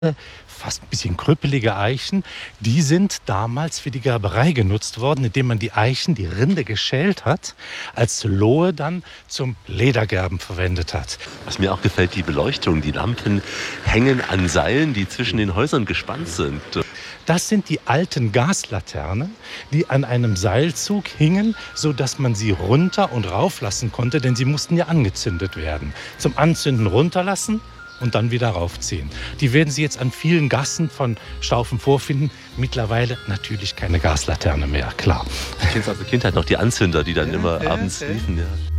fast ein bisschen krüppelige Eichen, die sind damals für die Gerberei genutzt worden, indem man die Eichen, die Rinde geschält hat, als Lohe dann zum Ledergerben verwendet hat. Was mir auch gefällt, die Beleuchtung. Die Lampen hängen an Seilen, die zwischen den Häusern gespannt sind. Das sind die alten Gaslaternen, die an einem Seilzug hingen, sodass man sie runter und rauflassen konnte, denn sie mussten ja angezündet werden. Zum Anzünden runterlassen und dann wieder raufziehen. Die werden Sie jetzt an vielen Gassen von Staufen vorfinden. Mittlerweile natürlich keine Gaslaterne mehr, klar. Ich kenne es aus der Kindheit noch, die Anzünder, die dann immer abends liefen. Ja.